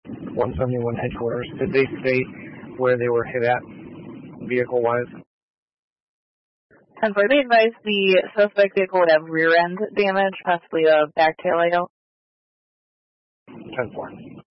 171 headquarters. Did they state where they were hit at, vehicle-wise? 10-4, they advised the suspect vehicle would have rear end damage, possibly a back tail layout. 10-4.